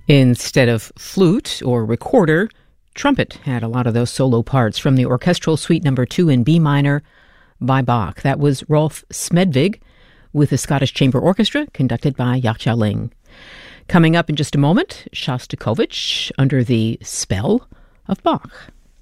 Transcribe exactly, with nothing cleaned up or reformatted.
Instead of flute or recorder, trumpet had a lot of those solo parts from the Orchestral Suite Number two in B minor by Bach. That was Rolf Smedvig with the Scottish Chamber Orchestra, conducted by Yachtja Ling. Coming up in just a moment, Shostakovich under the spell of Bach.